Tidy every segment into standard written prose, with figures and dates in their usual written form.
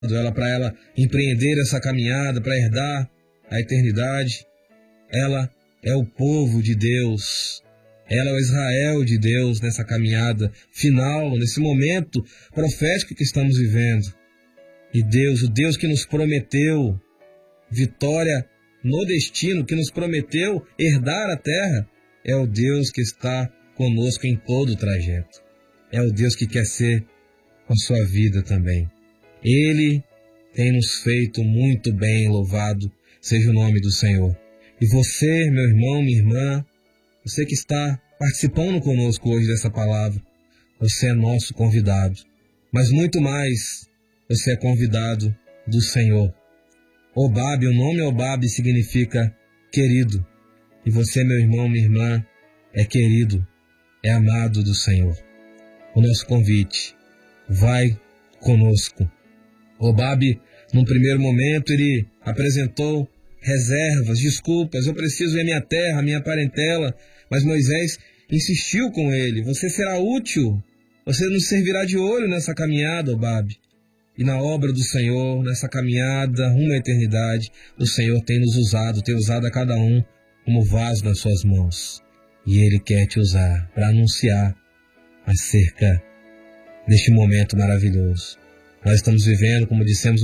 ela para ela empreender essa caminhada, para herdar a eternidade. Ela é o povo de Deus. Ela é o Israel de Deus nessa caminhada final, nesse momento profético que estamos vivendo. E Deus, o Deus que nos prometeu vitória no destino, que nos prometeu herdar a terra, é o Deus que está conosco em todo o trajeto. É o Deus que quer ser com a sua vida também. Ele tem nos feito muito bem, louvado seja o nome do Senhor. E você, meu irmão, minha irmã, você que está participando conosco hoje dessa palavra, você é nosso convidado. Mas muito mais, você é convidado do Senhor. Obabe, o nome Obabe significa querido. E você, meu irmão, minha irmã, é querido, é amado do Senhor. O nosso convite, vai conosco. Obabe, num primeiro momento, ele apresentou reservas, desculpas, eu preciso ver minha terra, minha parentela. Mas Moisés insistiu com ele, você será útil, você nos servirá de olho nessa caminhada, Obabe. E na obra do Senhor, nessa caminhada rumo à eternidade, o Senhor tem nos usado, tem usado a cada um como vaso nas suas mãos. E Ele quer te usar para anunciar acerca deste momento maravilhoso. Nós estamos vivendo, como dissemos,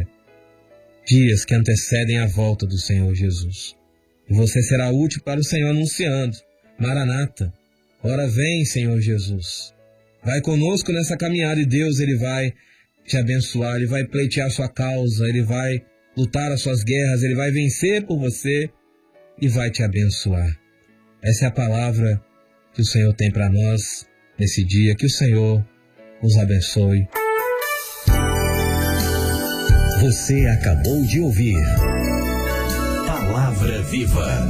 dias que antecedem a volta do Senhor Jesus. E você será útil para o Senhor anunciando, Maranata, ora vem, Senhor Jesus. Vai conosco nessa caminhada e Deus, Ele vai te abençoar, Ele vai pleitear sua causa, Ele vai lutar as suas guerras, Ele vai vencer por você e vai te abençoar. Essa é a palavra que o Senhor tem para nós nesse dia. Que o Senhor nos abençoe. Você acabou de ouvir Palavra Viva.